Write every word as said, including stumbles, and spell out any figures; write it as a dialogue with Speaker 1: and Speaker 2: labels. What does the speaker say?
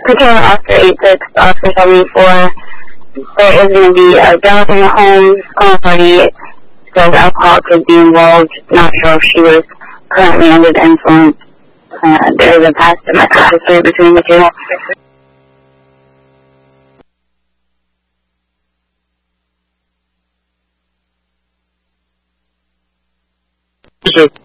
Speaker 1: Particular Officer eight six, Officer seventy-four. There is going to be a dog in the home. School party says alcohol could be involved. Not sure if she was currently under the influence. Uh, there is a past domestic history between the two.
Speaker 2: This is